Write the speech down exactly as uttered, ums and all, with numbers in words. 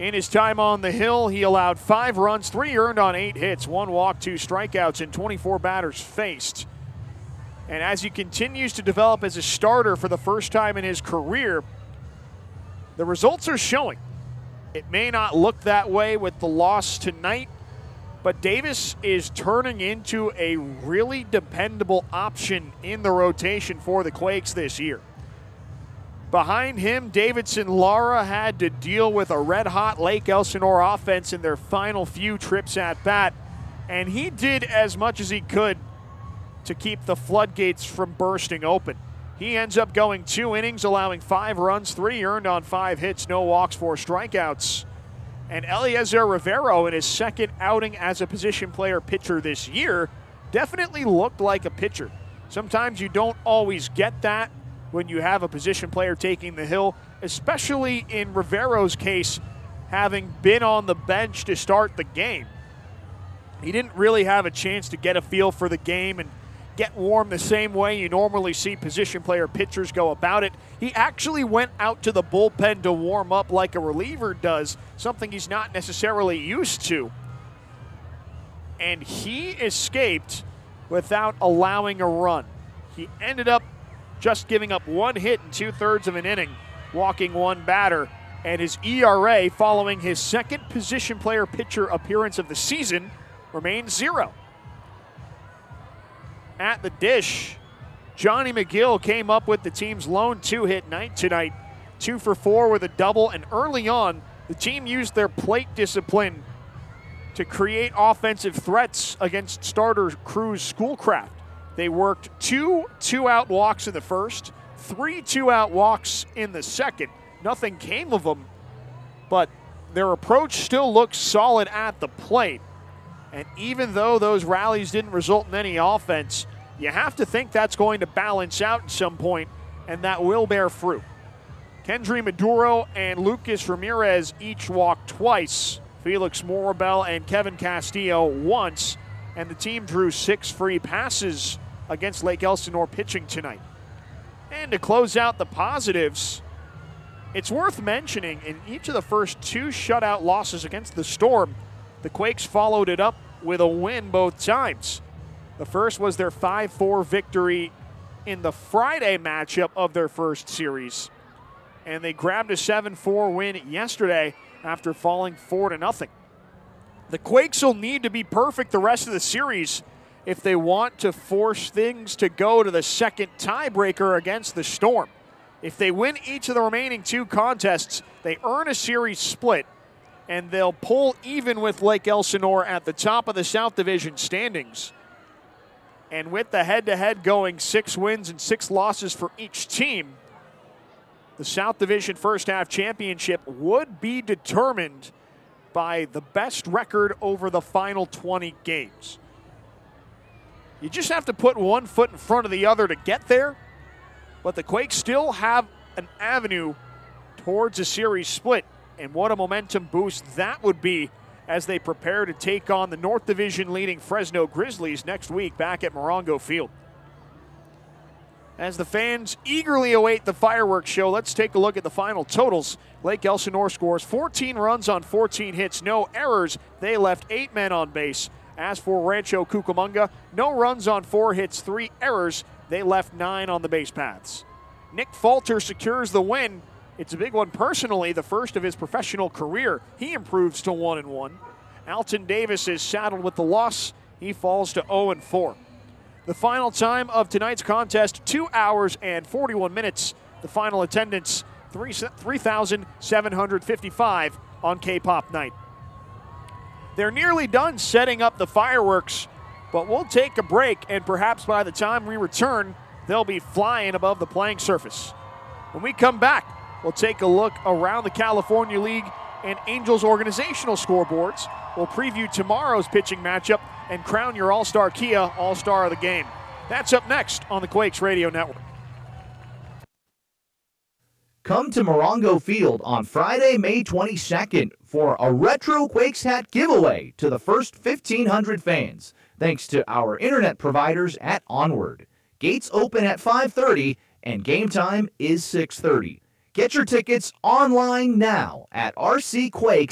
In his time on the hill, he allowed five runs, three earned on eight hits, one walk, two strikeouts, and twenty-four batters faced. And as he continues to develop as a starter for the first time in his career, the results are showing. It may not look that way with the loss tonight, but Davis is turning into a really dependable option in the rotation for the Quakes this year. Behind him, Davidson Lara had to deal with a red-hot Lake Elsinore offense in their final few trips at bat, and he did as much as he could to keep the floodgates from bursting open. He ends up going two innings, allowing five runs, three earned on five hits, no walks, four strikeouts. And Eliezer Rivero, in his second outing as a position player pitcher this year, definitely looked like a pitcher. Sometimes you don't always get that when you have a position player taking the hill, especially in Rivero's case, having been on the bench to start the game. He didn't really have a chance to get a feel for the game and get warm the same way you normally see position player pitchers go about it. He actually went out to the bullpen to warm up like a reliever does, something he's not necessarily used to. And he escaped without allowing a run. He ended up just giving up one hit in two-thirds of an inning, walking one batter, and his E R A following his second position player pitcher appearance of the season remains zero. At the dish, Johnny McGill came up with the team's lone two-hit night tonight, two for four with a double, and early on, the team used their plate discipline to create offensive threats against starter Cruz Schoolcraft. They worked two two-out walks in the first, three two-out walks in the second. Nothing came of them, but their approach still looks solid at the plate. And even though those rallies didn't result in any offense, you have to think that's going to balance out at some point, and that will bear fruit. Kendry Maduro and Lucas Ramirez each walked twice. Felix Morabel and Kevin Castillo once, and the team drew six free passes against Lake Elsinore pitching tonight. And to close out the positives, it's worth mentioning in each of the first two shutout losses against the Storm, the Quakes followed it up with a win both times. The first was their five four victory in the Friday matchup of their first series, and they grabbed a seven four win yesterday after falling four to nothing. The Quakes will need to be perfect the rest of the series if they want to force things to go to the second tiebreaker against the Storm. If they win each of the remaining two contests, they earn a series split, and they'll pull even with Lake Elsinore at the top of the South Division standings. And with the head-to-head going six wins and six losses for each team, the South Division First Half Championship would be determined by the best record over the final twenty games. You just have to put one foot in front of the other to get there, but the Quakes still have an avenue towards a series split, and what a momentum boost that would be as they prepare to take on the North Division leading Fresno Grizzlies next week back at Morongo Field. As the fans eagerly await the fireworks show, let's take a look at the final totals. Lake Elsinore scores fourteen runs on fourteen hits, no errors. They left eight men on base. As for Rancho Cucamonga, no runs on four hits, three errors. They left nine on the base paths. Nick Falter secures the win. It's a big one personally, the first of his professional career. He improves to one and one. Alton Davis is saddled with the loss. He falls to oh and four. The final time of tonight's contest, two hours and forty-one minutes. The final attendance, three thousand seven hundred fifty-five on K-Pop night. They're nearly done setting up the fireworks, but we'll take a break, and perhaps by the time we return, they'll be flying above the playing surface. When we come back, we'll take a look around the California League and Angels organizational scoreboards. We'll preview tomorrow's pitching matchup and crown your All-Star Kia All-Star of the Game. That's up next on the Quakes Radio Network. Come to Morongo Field on Friday, May twenty-second for a retro Quakes hat giveaway to the first fifteen hundred fans, thanks to our internet providers at Onward. Gates open at five thirty and game time is six thirty. Get your tickets online now at r c quakes